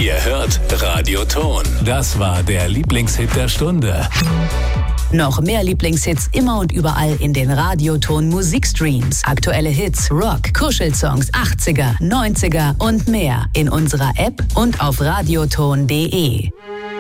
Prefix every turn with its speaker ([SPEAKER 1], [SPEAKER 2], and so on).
[SPEAKER 1] Ihr hört Radio Ton. Das war der Lieblingshit der Stunde.
[SPEAKER 2] Noch mehr Lieblingshits immer und überall in den Radioton Musikstreams. Aktuelle Hits, Rock, Kuschelsongs, 80er, 90er und mehr in unserer App und auf radioton.de.